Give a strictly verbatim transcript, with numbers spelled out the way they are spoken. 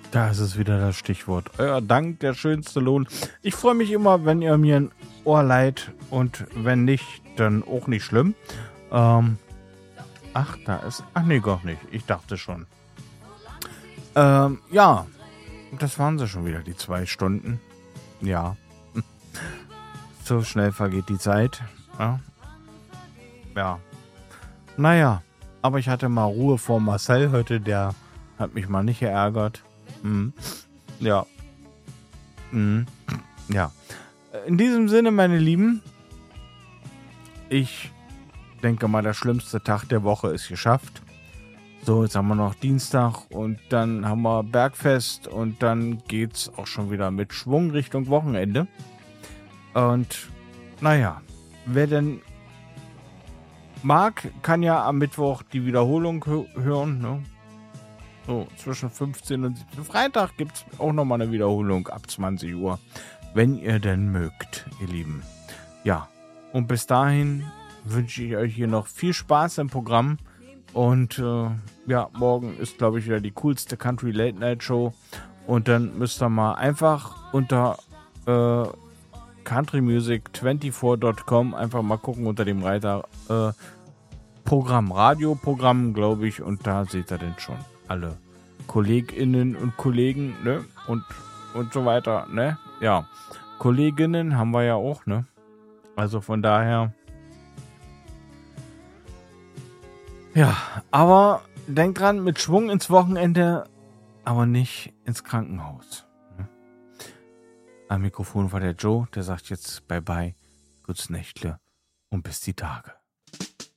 Da ist es wieder das Stichwort. Euer Dank, der schönste Lohn. Ich freue mich immer, wenn ihr mir ein Ohr leiht und wenn nicht, dann auch nicht schlimm. Ähm, ach, da ist... Ach nee, gar nicht. Ich dachte schon. Ähm, ja, das waren sie schon wieder, die zwei Stunden. Ja. So schnell vergeht die Zeit. Ja. Ja. Naja, aber ich hatte mal Ruhe vor Marcel heute, der hat mich mal nicht geärgert. Mhm. Ja. Mhm. Ja. In diesem Sinne, meine Lieben, ich denke mal, der schlimmste Tag der Woche ist geschafft. So, jetzt haben wir noch Dienstag und dann haben wir Bergfest und dann geht's auch schon wieder mit Schwung Richtung Wochenende. Und naja, wer denn mag, kann ja am Mittwoch die Wiederholung hö- hören, ne? So, zwischen fünfzehn und siebzehn. Freitag gibt es auch nochmal eine Wiederholung ab zwanzig Uhr. Wenn ihr denn mögt, ihr Lieben. Ja, und bis dahin wünsche ich euch hier noch viel Spaß im Programm. Und äh, ja, morgen ist, glaube ich, wieder die coolste Country Late Night Show. Und dann müsst ihr mal einfach unter äh, country music vierundzwanzig Punkt com einfach mal gucken unter dem Reiter äh, Programm, Radioprogramm, glaube ich. Und da seht ihr dann schon alle KollegInnen und Kollegen, ne? Und, und so weiter, ne? Ja. Kolleginnen haben wir ja auch, ne? Also von daher. Ja, aber denkt dran, mit Schwung ins Wochenende, aber nicht ins Krankenhaus. Ne? Am Mikrofon war der Joe, der sagt jetzt Bye-bye, gutes Nächtle und bis die Tage.